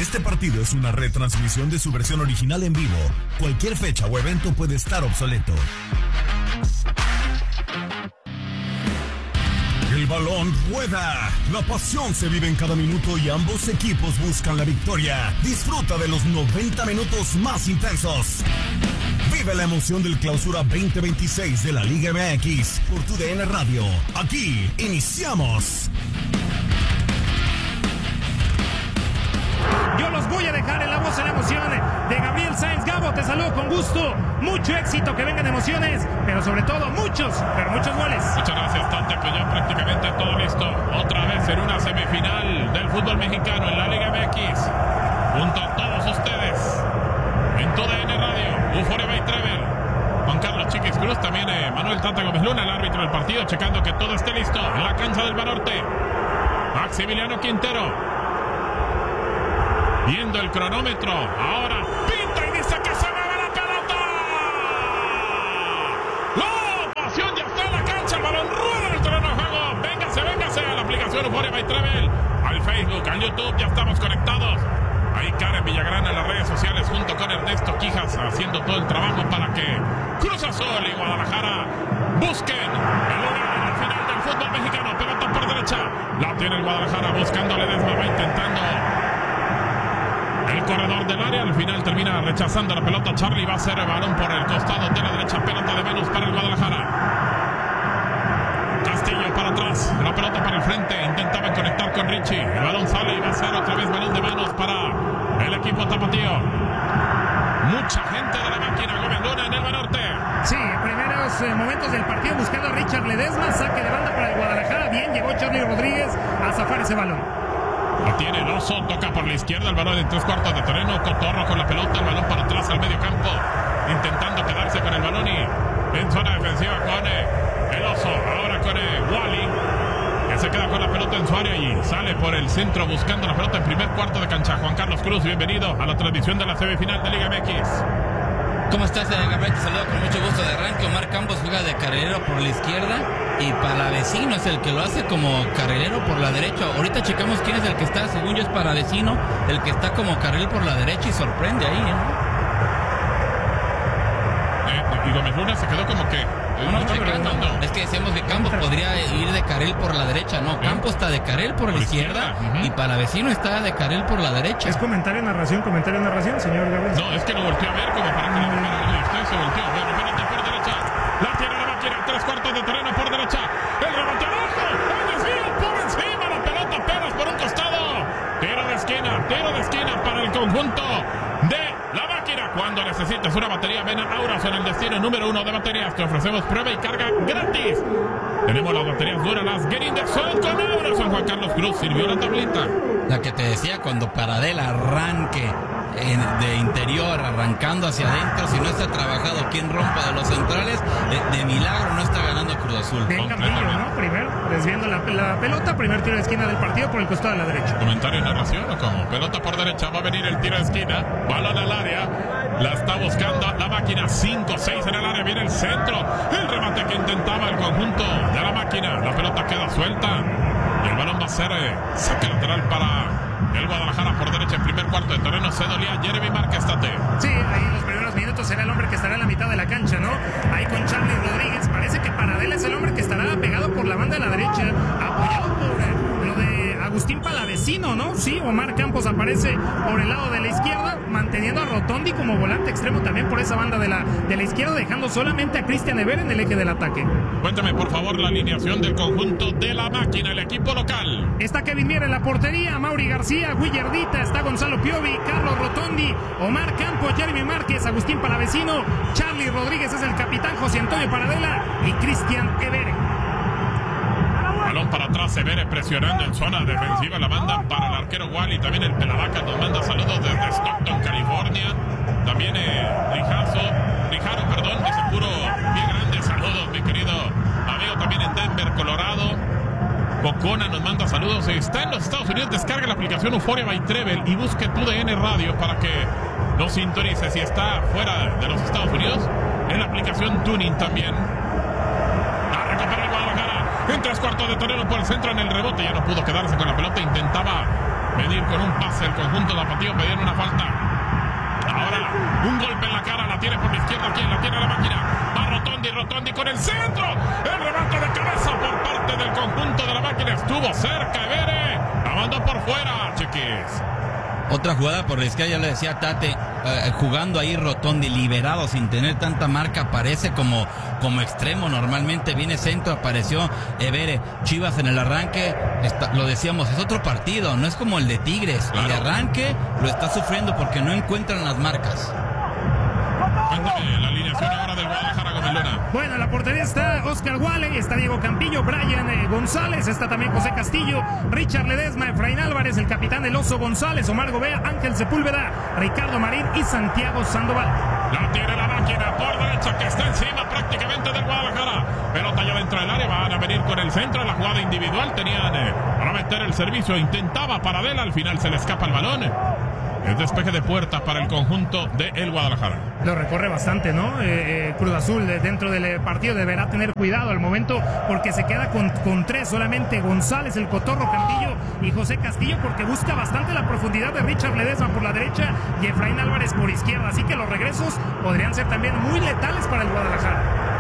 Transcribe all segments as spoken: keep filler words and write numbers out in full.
Este partido es una retransmisión de su versión original en vivo. Cualquier fecha o evento puede estar obsoleto. El balón rueda, la pasión se vive en cada minuto y ambos equipos buscan la victoria. Disfruta de los noventa minutos más intensos. Vive la emoción del Clausura veinte veintiséis de la Liga M X por tu D N Radio. Aquí iniciamos. Yo los voy a dejar en la voz en la emoción de Gabriel Sainz. Gabo, te saludo con gusto. Mucho éxito, que vengan emociones, pero sobre todo muchos, pero muchos goles. Muchas gracias, Tante, pues ya prácticamente todo listo. Otra vez en una semifinal del fútbol mexicano en la Liga M X. Junto a todos ustedes, en tu D N Radio, Euforia by Travel. Juan Carlos Chiquis Cruz, también eh, Manuel Tata Gómez Luna, el árbitro del partido, checando que todo esté listo en la cancha del Banorte. Maximiliano Quintero. Viendo el cronómetro, ahora pinta y dice que se mueve la pelota. La ovación ya está en la cancha, el balón rueda en el terreno de juego. Véngase, véngase a la aplicación Euforia by Travel, al Facebook, al YouTube, ya estamos conectados. Ahí Karen Villagrán en las redes sociales junto con Ernesto Quijas haciendo todo el trabajo para que Cruz Azul y Guadalajara busquen el lugar en el final del fútbol mexicano. Pelota por derecha, la tiene el Guadalajara buscando Ledesma, va intentando el corredor del área, al final termina rechazando la pelota. Charlie va a hacer el balón por el costado de la derecha, pelota de manos para el Guadalajara. Castillo para atrás, la pelota para el frente, intentaba conectar con Richie, el balón sale y va a ser otra vez balón de manos para el equipo tapatío. Mucha gente de la máquina, Gómez Luna en el Banorte. Sí, primeros eh, momentos del partido buscando a Richard Ledesma, saque de banda para el Guadalajara, bien, llegó Charlie Rodríguez a zafar ese balón. La tiene el Oso, toca por la izquierda, el balón en tres cuartos de terreno, Cotorro con la pelota, el balón para atrás al medio campo, intentando quedarse con el balón y en zona defensiva con eh, el Oso, ahora con eh, Wally, que se queda con la pelota en su área y sale por el centro buscando la pelota en primer cuarto de cancha. Juan Carlos Cruz, bienvenido a la transmisión de la semifinal de Liga M X. ¿Cómo estás, Gabriel? Te saludo con mucho gusto de arranque. Omar Campos juega de carrilero por la izquierda y Palavecino es el que lo hace como carrilero por la derecha. Ahorita checamos quién es el que está, según yo es Palavecino, el que está como carril por la derecha y sorprende ahí, ¿eh? Eh, y Gómez Luna se quedó como que... Eh, no, no, checando. Es que decíamos que Campos podría ir de carril por la derecha. No, Campos está de carril por, por la izquierda, izquierda. Uh-huh. Y Palavecino está de carril por la derecha. ¿Es comentario, narración, comentario, narración, señor Gabriel? No, es que lo volteó a ver como para que no... Usted se volteó. Bueno, pelota por derecha. La tiene la máquina. Tres cuartos de terreno por derecha. El remate abajo. El desvío por encima. La pelota apenas por un costado. Tiro de esquina. Tiro de esquina para el conjunto de la máquina. Cuando necesitas una batería, ven a Auras en el destino número uno de baterías. Te ofrecemos prueba y carga gratis. Tenemos las baterías duras, las Getting the Sun con Auras. San Juan Carlos Cruz sirvió la tablita. La que te decía cuando Paradel arranque en, de interior, arrancando hacia adentro, si no está trabajado quien rompa de los centrales, de, de milagro no está ganando Cruz Azul. Bien Campillo, ¿no? Primero, desviando la, la pelota, primer tiro de esquina del partido por el costado de la derecha. ¿Comentario y narración o cómo? Pelota por derecha, va a venir el tiro de esquina, balón al área, la está buscando la máquina, cinco seis en el área, viene el centro, el remate que intentaba el conjunto de la máquina, la pelota queda suelta y el balón va a ser eh, saque lateral para el Guadalajara por derecha en primer cuarto de terreno. Se dolía Jeremy Márquez, Tate. Sí, ahí en los primeros minutos será el hombre que estará en la mitad de la cancha, ¿no? Ahí con Charlie Rodríguez, parece que Paradel es el hombre que estará pegado por la banda de la derecha, apoyado por eh, lo de Agustín Palavecino, ¿no? Sí, Omar Campos aparece por el lado de la izquierda, manteniendo a Rotondi como volante extremo también por esa banda de la, de la izquierda, dejando solamente a Cristian Ever en el eje del ataque. Cuéntame, por favor, la alineación del conjunto de la máquina, el equipo local. Está Kevin Mier en la portería, Mauri García, Guillardita, está Gonzalo Piovi, Carlos Rotondi, Omar Campos, Jeremy Márquez, Agustín Palavecino, Charlie Rodríguez es el capitán, José Antonio Paradela y Cristian Ever. Balón para atrás, Severe presionando en zona defensiva, la manda para el arquero Wally, también el Pelavaca nos manda saludos desde Stockton, California, también eh, Rijazo, Rijaro, perdón, dice puro bien grande, saludos mi querido amigo, también en Denver, Colorado. Bocona nos manda saludos, está en los Estados Unidos, descarga la aplicación Euforia by Travel y busque tu D N Radio para que lo sintonice. Si está fuera de los Estados Unidos, en la aplicación Tuning también. A recuperar el Guadalajara en tres cuartos de terreno por el centro, en el rebote, ya no pudo quedarse con la pelota, intentaba venir con un pase el conjunto tapatío, pedían una falta. Ahora, un golpe en la cara, la tiene por la izquierda, ¿quién? La tiene la máquina. Va Rotondi, Rotondi con el centro. El remate de cabeza por parte del conjunto de la máquina. Estuvo cerca, Evere. La mandó por fuera, Chiquis. Otra jugada por la izquierda, ya le decía Tate, eh, jugando ahí Rotondi, liberado, sin tener tanta marca, aparece como, como extremo, normalmente viene centro, apareció Evere. Chivas en el arranque, está, lo decíamos, es otro partido, no es como el de Tigres, claro. El arranque lo está sufriendo porque no encuentran las marcas. Cuéntame la alineación ahora del Guadalajara, Gomelona. Bueno, en la portería está Oscar Wale, está Diego Campillo, Brian eh, González, está también José Castillo, Richard Ledesma, Efraín Álvarez, el capitán El Oso González, Omar Gobea, Ángel Sepúlveda, Ricardo Marín y Santiago Sandoval. La tiene la máquina por derecha que está encima prácticamente del Guadalajara. Pelota ya dentro del área, van a venir con el centro, la jugada individual, tenían eh, para meter el servicio, intentaba Paradela, al final se le escapa el balón. El despeje de puerta para el conjunto de el Guadalajara. Lo recorre bastante, ¿no? Eh, eh, Cruz Azul eh, dentro del partido deberá tener cuidado al momento porque se queda con, con tres solamente. González, el Cotorro, Campillo y José Castillo, porque busca bastante la profundidad de Richard Ledesma por la derecha y Efraín Álvarez por izquierda. Así que los regresos podrían ser también muy letales para el Guadalajara.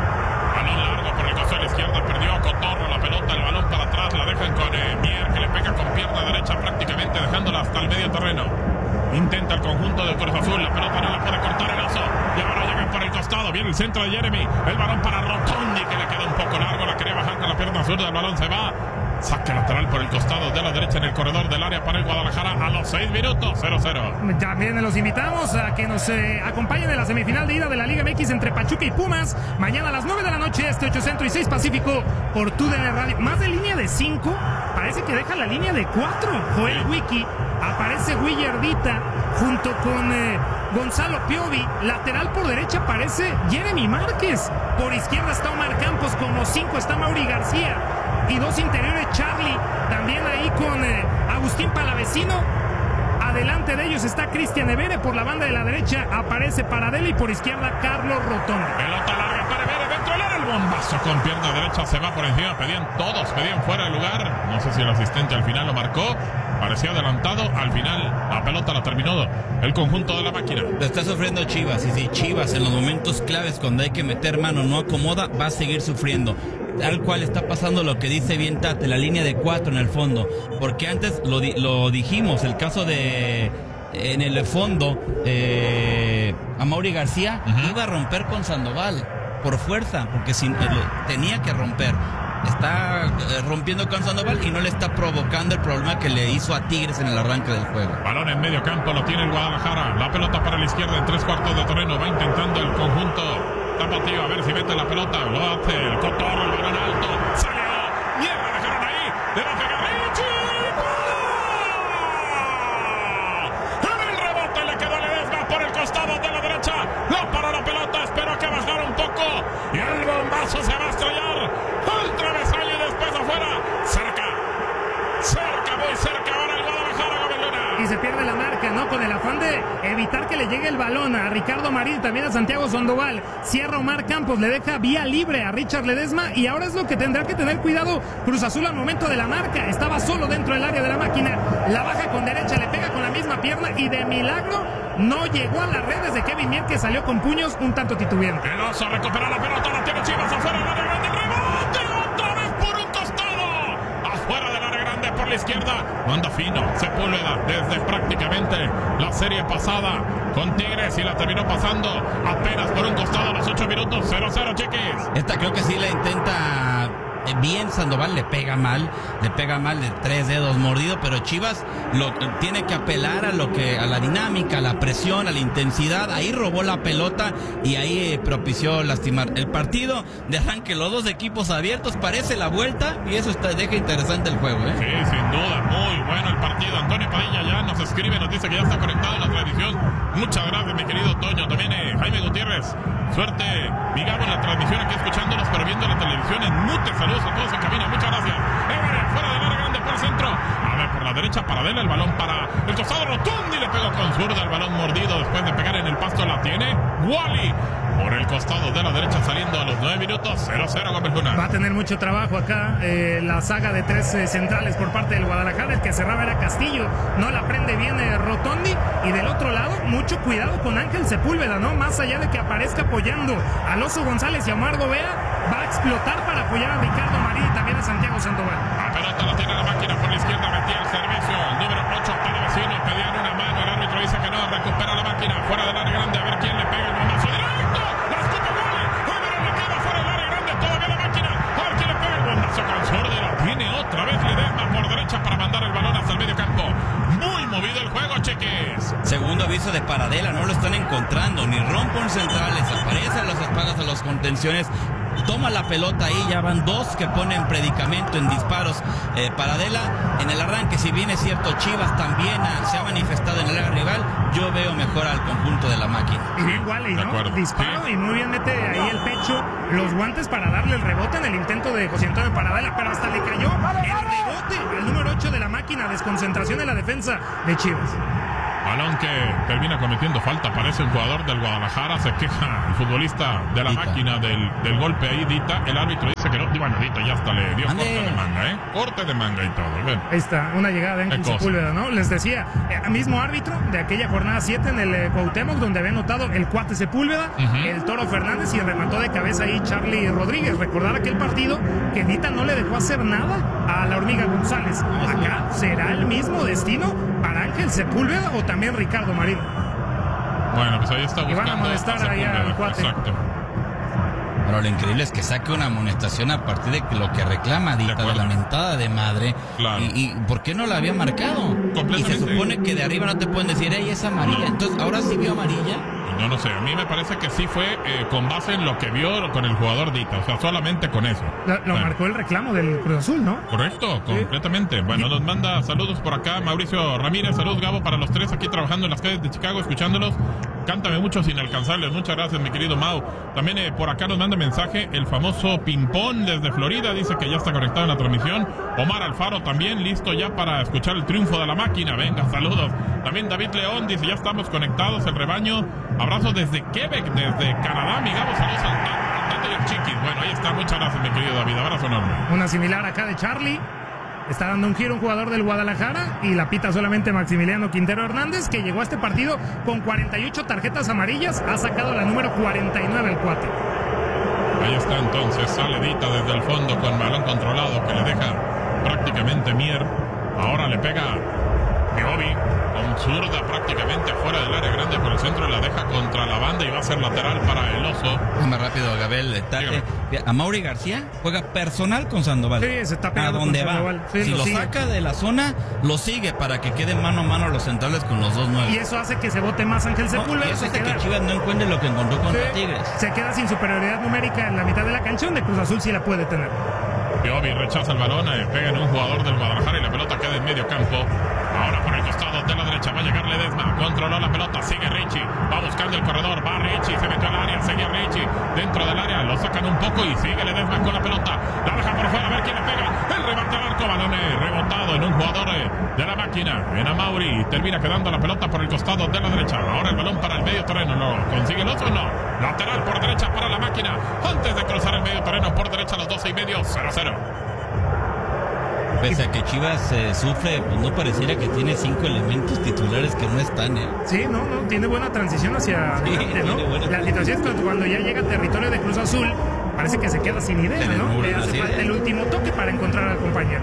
Balón largo por el costado de la izquierda, perdió Cotorro la pelota, el balón para atrás, la dejan con eh, Mier, que le pega con pierna derecha prácticamente, dejándola hasta el medio terreno. Intenta el conjunto de Cruz Azul, la pelota no la puede cortar el Oso. Y ahora llegan por el costado, viene el centro de Jeremy. El balón para Rotondi, que le queda un poco largo, la quería bajar con la pierna zurda, el balón se va. Saque lateral por el costado de la derecha en el corredor del área para el Guadalajara a los seis minutos, cero cero. También los invitamos a que nos eh, acompañen en la semifinal de ida de la Liga M X entre Pachuca y Pumas. Mañana a las nueve de la noche, este ocho Centro y seis Pacífico por T U D N Radio. Más de línea de cinco, parece que deja la línea de cuatro. Joel Wiki, aparece Willardita junto con eh, Gonzalo Piovi. Lateral por derecha aparece Jeremy Márquez. Por izquierda está Omar Campos, como cinco está Mauri García. Y dos interiores, Charlie, también ahí con eh, Agustín Palavecino. Adelante de ellos está Cristian Evere, por la banda de la derecha aparece Paradela y por izquierda Carlos Rotondi. Pelota larga para Evere, dentro del área, el bombazo con pierna derecha se va por encima, pedían todos, pedían fuera de lugar. No sé si el asistente al final lo marcó, parecía adelantado, al final la pelota la terminó el conjunto de la máquina. Lo está sufriendo Chivas, y si Chivas en los momentos claves cuando hay que meter mano no acomoda, va a seguir sufriendo. Tal cual está pasando lo que dice bien Tate, la línea de cuatro en el fondo, porque antes lo, di lo dijimos, el caso de en el fondo eh, Amaury García uh-huh. iba a romper con Sandoval por fuerza, porque si, eh, tenía que romper. Está eh, rompiendo con Sandoval y no le está provocando el problema que le hizo a Tigres en el arranque del juego. Balón en medio campo, lo tiene el Guadalajara, la pelota para la izquierda en tres cuartos de terreno, va intentando el conjunto tapatío, a ver si mete la pelota, lo hace el Cotorro, el balón alto, salió, mierda, dejaron ahí, le va a pegar Richie, en el rebote le quedó Ledesma por el costado de la derecha, la paró la pelota, esperó que bajara un poco, y el bombazo se va a estrellar, al travesaño y después afuera, cerca, cerca, muy cerca ahora el Guadalajara, Gobelona. Y se pierde la marca, ¿no? Con el afán de evitar que le llegue el balón a Ricardo Marín, también a Santiago Sandoval. Cierra Omar Campos, le deja vía libre a Richard Ledesma y ahora es lo que tendrá que tener cuidado Cruz Azul al momento de la marca. Estaba solo dentro del área de la máquina, la baja con derecha, le pega con la misma pierna y de milagro no llegó a las redes de Kevin Mier, que salió con puños un tanto titubeante. El Oso recupera la pelota, la tiene Chivas afuera del área grande, rebote otra vez por un costado, afuera del área grande por la izquierda, manda fino Sepúlveda desde prácticamente la serie pasada con Tigres y la terminó pasando apenas por un costado a los ocho minutos, cero cero, Chiquis. Esta creo que sí la intenta bien Sandoval, le pega mal, le pega mal de tres dedos mordido, pero Chivas lo tiene que apelar a lo que, a la dinámica, a la presión, a la intensidad. Ahí robó la pelota y ahí eh, propició lastimar el partido de arranque, los dos equipos abiertos, parece la vuelta y eso está, deja interesante el juego, ¿eh? Sí, sin duda, muy bueno el partido. Antonio Padilla ya nos escribe, nos dice que ya está conectado en la transmisión. Muchas gracias, mi querido Toño. También eh, Jaime Gutiérrez, suerte, digamos, en la transmisión aquí escuchándonos, pero viendo la televisión en mute. Saludos a todos en cabina, muchas gracias. Everett, fuera del área grande por el centro. A ver, por por la derecha, Paradela, el balón para el costado, Rotondi le pegó con zurda, el balón mordido después de pegar en el pasto, la tiene Wally por el costado de la derecha, saliendo a los nueve minutos, cero cero Gómez Luna. Va a tener mucho trabajo acá eh, la saga de tres eh, centrales por parte del Guadalajara. El que cerraba era Castillo, no la prende bien eh, Rotondi, y del otro lado mucho cuidado con Ángel Sepúlveda, ¿no? Más allá de que aparezca apoyando a Oso González y a Omar Gobea, va a explotar para apoyar a Ricardo Marín y también a Santiago Sandoval. La pelota la tiene la máquina por la izquierda, metía el servicio, el número ocho para vecino, pedían una mano, el árbitro dice que no, recupera la máquina, fuera del área grande, a ver quién le pega el bombazo directo, la escupa Wally, Wally le queda fuera del área grande, todavía la máquina, a ver quién le pega el bombazo con zurda, la tiene otra vez Ledesma por derecha para mandar el balón hasta el medio campo. Muy movido el juego, Chiquis. Segundo aviso de Paradela, no lo están encontrando, ni rompen centrales, aparecen las espaldas a los contenciones, toma la pelota ahí, ya van dos que ponen predicamento en disparos. eh, Paradela en el arranque, si bien es cierto, Chivas también ha, se ha manifestado en el área rival, yo veo mejor al conjunto de la máquina. Y bien Wally, ¿no? Disparo, sí. Y muy bien mete ahí el pecho, los guantes para darle el rebote en el intento de José Antonio Paradela, pero hasta le cayó el rebote al número ocho de la máquina, desconcentración en la defensa de Chivas. Balón que termina cometiendo falta, parece un jugador del Guadalajara, se queja el futbolista de la Dita. máquina del, del golpe ahí, Dita, el árbitro dice que no, bueno, Dita ya hasta le dio Ande. corte de manga, ¿eh? Corte de manga y todo, ven. Ahí está, una llegada de Ángel Sepúlveda, ¿no? Les decía, eh, mismo árbitro de aquella jornada siete en el eh, Cuauhtémoc, donde había notado el cuate Sepúlveda, uh-huh. el Toro Fernández, y remató de cabeza ahí Charlie Rodríguez. Recordar aquel partido que Dita no le dejó hacer nada a la Hormiga González. Acá será el mismo destino para Ángel Sepúlveda o también Ricardo Marín. Bueno, pues ahí está buscando. Y van a molestar a ahí al cuate. Exacto. Pero lo increíble es que saque una amonestación a partir de lo que reclama Dita, de, de la mentada de madre. Claro. Y, y ¿por qué no la había marcado? Y se supone que de arriba no te pueden decir, ella es amarilla. No. Entonces, ¿ahora sí vio amarilla? No, no sé, a mí me parece que sí fue eh, con base en lo que vio con el jugador Dita, o sea, solamente con eso. Lo, lo bueno. marcó el reclamo del Cruz Azul, ¿no? Correcto, sí. Completamente. Bueno, nos manda saludos por acá Mauricio Ramírez, saludos Gabo para los tres aquí trabajando en las calles de Chicago, escuchándolos. Cántame muchos inalcanzables, muchas gracias mi querido Mau. También eh, por acá nos manda mensaje el famoso Pimpón desde Florida, dice que ya está conectado en la transmisión. Omar Alfaro también listo ya para escuchar el triunfo de la máquina, venga, saludos. También David León dice, ya estamos conectados, el rebaño. Abrazos desde Quebec, desde Canadá, mi Gabo, saludos al, al Tato y al Chiquis. Bueno, ahí está, muchas gracias mi querido David, abrazo enorme. Una similar acá de Charlie. Está dando un giro un jugador del Guadalajara y la pita solamente Maximiliano Quintero Hernández, que llegó a este partido con cuarenta y ocho tarjetas amarillas, ha sacado la número cuarenta y nueve el cuate. Ahí está entonces, sale Dita desde el fondo con balón controlado que le deja prácticamente Mier. Ahora le pega Piovi con zurda prácticamente afuera del área grande por el centro, la deja contra la banda y va a ser lateral para el Oso. Más rápido, Gabel. A Mauri García juega personal con Sandoval. Sí, se está pegando a donde con va. Sandoval. Sí, si lo, lo saca de la zona, lo sigue para que queden mano a mano los centrales con los dos nueve. Y eso hace que se vote más Ángel Sepúlveda. No, y eso hace queda... que Chivas no encuentre lo que encontró contra sí, Tigres. Se queda sin superioridad numérica en la mitad de la cancha, donde Cruz Azul sí la puede tener. Piovi rechaza el balón, eh, pega en un jugador del Guadalajara y la pelota queda en medio campo. Ahora por el costado de la derecha va a llegar Ledesma, controló la pelota, sigue Richie, va buscando el corredor, va Richie, se metió al área, sigue Richie, dentro del área, lo sacan un poco y sigue Ledesma con la pelota, la deja por fuera, a ver quién le pega, el remate al arco, balón eh, rebotado en un jugador eh, de la máquina, en Amauri, termina quedando la pelota por el costado de la derecha, ahora el balón para el medio terreno, ¿lo consigue el Oso o no? Lateral por derecha para la máquina, antes de cruzar el medio terreno por derecha a los doce y medio, cero cero. Pese a que Chivas eh, sufre, pues no pareciera que tiene cinco elementos titulares que no están, ¿eh? Sí, no, no, tiene buena transición hacia sí, adelante, ¿no? La situación es que cuando ya llega a territorio de Cruz Azul, parece que se queda sin idea, ¿no? Le hace falta el último toque para encontrar al compañero.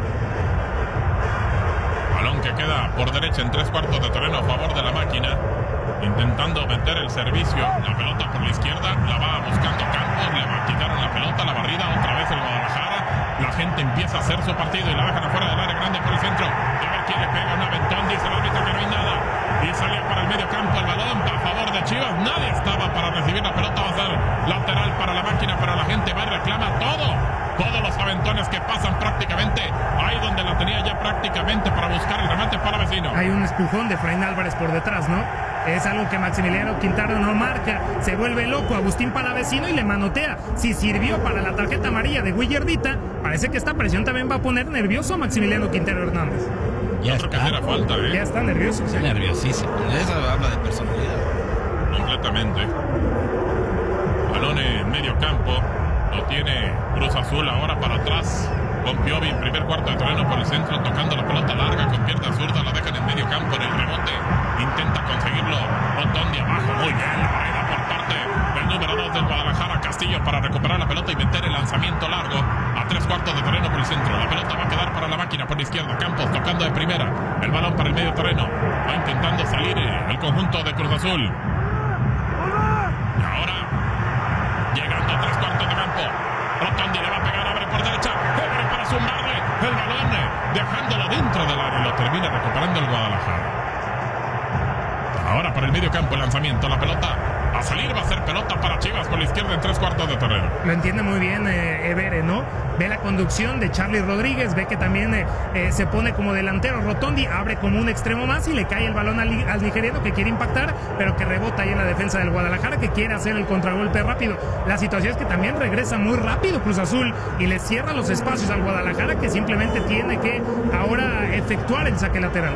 Balón que queda por derecha en tres cuartos de terreno a favor de la máquina, intentando meter el servicio, la pelota por la izquierda, la va buscando Campos, le va a quitar la pelota, la barrida, otra vez el Guadalajara. La gente empieza a hacer su partido y la dejan afuera del área grande por el centro. A ver quién le pega un aventón, dice el árbitro que no hay nada. Y salió para el medio campo el balón a favor de Chivas. Nadie estaba para recibir la pelota, va a ser lateral para la máquina, pero la gente va y reclama todo. Todos los aventones que pasan prácticamente ahí donde la tenía ya prácticamente para buscar el remate para vecino. Hay un empujón de Efraín Álvarez por detrás, ¿no? Es algo que Maximiliano Quintero no marca. Se vuelve loco Agustín Palavecino y le manotea. Si sirvió para la tarjeta amarilla de Willardita, parece que esta presión también va a poner nervioso a Maximiliano Quintero Hernández. Ya Yo creo está. que será falta, ¿eh? Ya está nervioso. Está nerviosísimo. Eso habla de personalidad. Completamente. Balón en medio campo. Lo tiene Cruz Azul ahora para atrás. Con Piovi en primer cuarto de terreno por el centro, tocando la pelota larga con pierna zurda. La dejan en medio campo en el rebote. Intenta conseguirlo Rotondi abajo. Muy bien la barrida por parte del número dos del Guadalajara, Castillo, para recuperar la pelota y meter el lanzamiento largo a tres cuartos de terreno por el centro. La pelota va a quedar para la máquina por la izquierda. Campos tocando de primera. El balón para el medio terreno. Va intentando salir el conjunto de Cruz Azul. Y ahora, llegando a tres cuartos de campo, Rotondi le va a pegar, abre por derecha, abre para zumbarle el balón, dejándolo dentro del área y lo termina recuperando el Guadalajara. Ahora para el medio campo el lanzamiento, la pelota a salir, va a ser pelota para Chivas por la izquierda en tres cuartos de terreno. Lo entiende muy bien eh, Evere, ¿no? Ve la conducción de Charlie Rodríguez, ve que también eh, eh, se pone como delantero Rotondi, abre como un extremo más y le cae el balón al, al nigeriano que quiere impactar, pero que rebota ahí en la defensa del Guadalajara, que quiere hacer el contragolpe rápido. La situación es que también regresa muy rápido Cruz Azul y le cierra los espacios al Guadalajara, que simplemente tiene que ahora efectuar el saque lateral.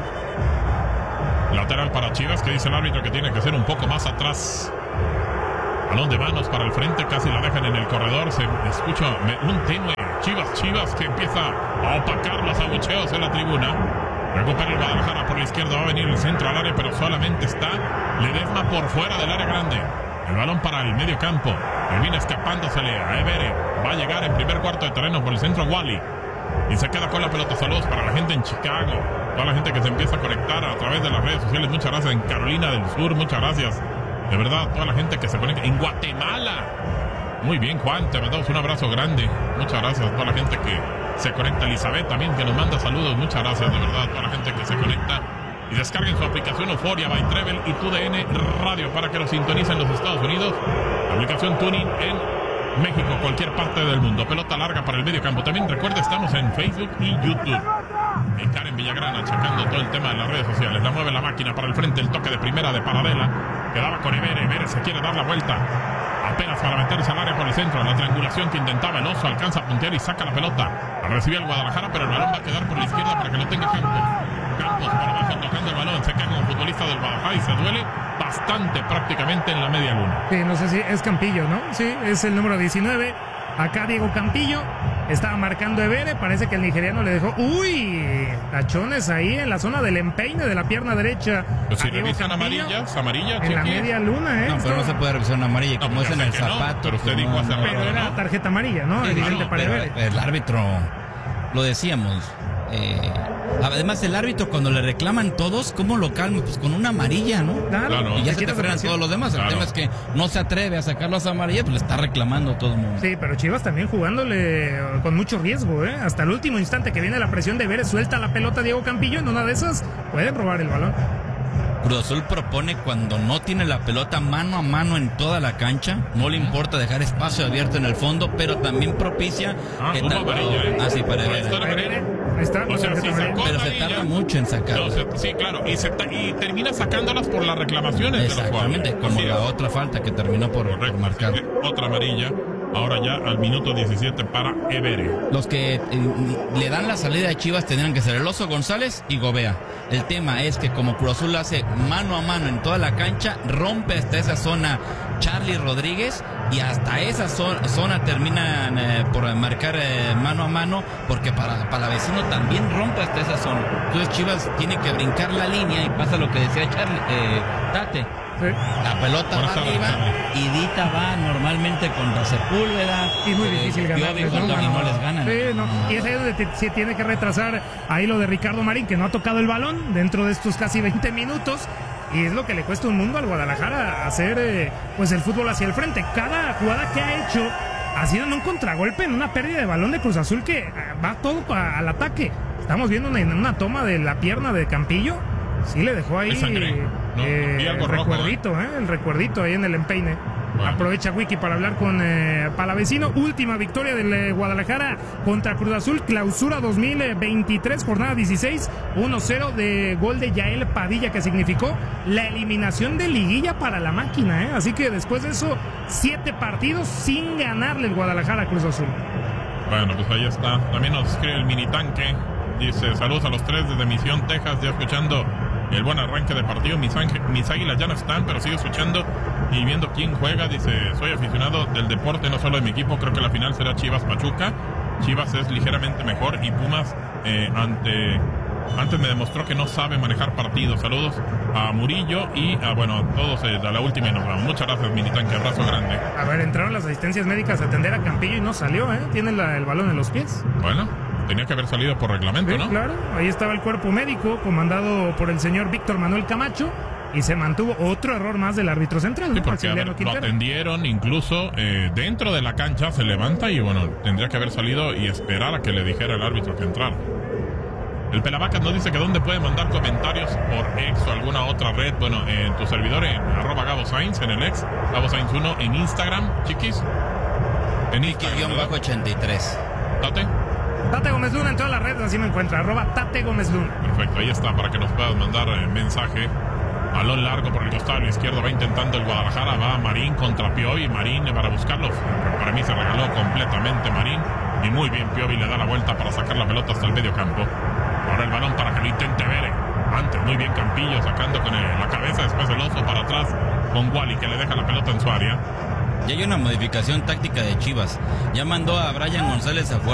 Lateral para Chivas, que dice el árbitro que tiene que ser un poco más atrás. Balón de manos para el frente, casi la dejan en el corredor. Se escucha un tenue Chivas, Chivas que empieza a opacar los abucheos en la tribuna. Recupera el Guadalajara por la izquierda, va a venir el centro al área, pero solamente está Ledesma por fuera del área grande. El balón para el medio campo. Termina escapándosele a Evere. Va a llegar en primer cuarto de terreno por el centro Wally. Y se queda con la pelota. Saludos para la gente en Chicago, toda la gente que se empieza a conectar a través de las redes sociales. Muchas gracias en Carolina del Sur, muchas gracias. De verdad, toda la gente que se conecta en Guatemala. Muy bien, Juan, te mandamos un abrazo grande. Muchas gracias a toda la gente que se conecta. Elizabeth también, que nos manda saludos. Muchas gracias, de verdad, a toda la gente que se conecta. Y descarguen su aplicación Euforia by Trevel y T U D N Radio para que lo sintonicen en los Estados Unidos. Aplicación Tuning en México, cualquier parte del mundo. Pelota larga para el medio campo. También recuerda, estamos en Facebook y YouTube. Y Karen Villagrana checando todo el tema de las redes sociales. La mueve la máquina para el frente, el toque de primera de Paradela. Quedaba con Evere. Evere se quiere dar la vuelta. Apenas para meterse al área por el centro. La triangulación que intentaba el Oso, alcanza a puntear y saca la pelota. La recibe el Guadalajara, pero el balón va a quedar por la izquierda para que lo tenga Campos. Campos por abajo tocando el balón. Se queda como futbolista del Guadalajara y se duele bastante, prácticamente en la media luna. Sí, no sé si es Campillo, ¿no? Sí, es el número diecinueve. Acá Diego Campillo estaba marcando Evere. Parece que el nigeriano le dejó, uy, tachones ahí en la zona del empeine de la pierna derecha. Pero si a Diego revisan Campillo amarillas, amarillas, en la cheque. media luna, ¿eh? No, pero no se puede revisar una amarilla, No, como pues es ya en sé el que no, zapato. pero usted que dijo no, hace no, rato, Pero era ¿no? tarjeta amarilla, ¿no? Sí, Evidente claro, para pero Evere. el árbitro, lo decíamos, eh, además el árbitro cuando le reclaman todos, ¿cómo lo calma? Pues con una amarilla, ¿no? Claro, Claro. Y ya te se te quitas de frenan presión. todos los demás. Claro. El tema es que no se atreve a sacar las amarillas, pues le está reclamando a todo el mundo. Sí, pero Chivas también jugándole eh, con mucho riesgo, ¿eh? Hasta el último instante que viene la presión de Evere, suelta la pelota Diego Campillo, en una de esas puede robar el balón. Cruz Azul propone cuando no tiene la pelota mano a mano en toda la cancha, no le importa dejar espacio abierto en el fondo, pero también propicia Ah, que una tanto- amarilla, ¿eh? Ah, sí, para Por Evere. esto era Evere, amarilla. ahí está. O sea, tarjeta sí amarilla. sacó Pero se amarilla. tarda mucho en sacarlo. No, se- sí, claro, y, se ta- y termina sacándolas por las reclamaciones de los Exactamente, jugadores. como Así la es. otra falta que terminó por, por Correcto, marcar. sí, otra amarilla. Ahora ya al minuto diecisiete para Evere. Los que eh, le dan la salida a Chivas tendrían que ser el Oso González y Gobea. El tema es que como Cruz Azul hace mano a mano en toda la cancha, rompe hasta esa zona Charlie Rodríguez y hasta esa zo- zona terminan eh, por marcar eh, mano a mano, porque para, para la vecino también rompe hasta esa zona. Entonces Chivas tiene que brincar la línea y pasa lo que decía Charlie, eh, Tate. Sí. La pelota Ahora va está arriba Charlie. y Dita va normalmente contra Sepúlveda. Y muy eh, difícil Piovi ganarles, contra ¿no? y no les ganan. Sí, no. Y es ahí donde te- se tiene que retrasar ahí lo de Ricardo Marín, que no ha tocado el balón dentro de estos casi veinte minutos. Y es lo que le cuesta un mundo al Guadalajara hacer eh, pues el fútbol hacia el frente. Cada jugada que ha hecho ha sido en un contragolpe, en una pérdida de balón de Cruz Azul que eh, va todo a- al ataque. Estamos viendo una, una toma de la pierna de Campillo. Sí le dejó ahí Hay sangre, ¿no? eh, Vi algo el rojo, recuerdito, ¿eh? El recuerdito ahí en el empeine. Bueno. Aprovecha Wiki para hablar con eh, Palavecino. Última victoria del eh, Guadalajara contra Cruz Azul. Clausura dos mil veintitrés, jornada dieciséis. uno cero de gol de Yael Padilla, que significó la eliminación de liguilla para la máquina, ¿eh? Así que después de eso, siete partidos sin ganarle el Guadalajara a Cruz Azul. Bueno, pues ahí está. También nos escribe el mini tanque. Dice, saludos a los tres desde Misión, Texas, ya escuchando el buen arranque de partido. Mis, ángel, mis águilas ya no están, pero sigo escuchando y viendo quién juega. Dice, soy aficionado del deporte, no solo de mi equipo. Creo que la final será Chivas-Pachuca. Chivas es ligeramente mejor y Pumas eh, ante... Antes me demostró que no sabe manejar partidos. Saludos a Murillo y a, bueno, a todos eh, a la última y nos vamos. Muchas gracias, Militanque. Abrazo grande. A ver, entraron las asistencias médicas a atender a Campillo y no salió, ¿eh? Tiene la, el balón en los pies. Bueno, tenía que haber salido por reglamento, Sí, ¿no? claro. Ahí estaba el cuerpo médico comandado por el señor Víctor Manuel Camacho y se mantuvo otro error más del árbitro central, Sí, ¿no? porque a ver, lo Quintero. atendieron incluso eh, dentro de la cancha, se levanta y bueno, tendría que haber salido y esperar a que le dijera el árbitro que entrara. El Pelavacas nos dice que dónde puede mandar comentarios por X o alguna otra red. Bueno, en tu servidor, en arroba Gabo Sainz, en el X, Gabo Sainz uno, en Instagram, chiquis. En Instagram, Bajo ochenta y tres. Tate. Tate Gómez Luna en todas las redes, así me encuentra, arroba Tate Gómez Luna. Perfecto, ahí está, para que nos puedas mandar eh, mensaje. Balón largo por el costado izquierdo, va intentando el Guadalajara, va Marín contra Piovi, Marín para buscarlo. Para mí se regaló completamente Marín. Y muy bien, Piovi le da la vuelta para sacar la pelota hasta el medio campo. Ahora el balón para que lo intente ver. Antes, muy bien Campillo, sacando con el, la cabeza, después el oso para atrás con Wally, que le deja la pelota en su área. Y hay una modificación táctica de Chivas. Ya mandó a Brian González afuera.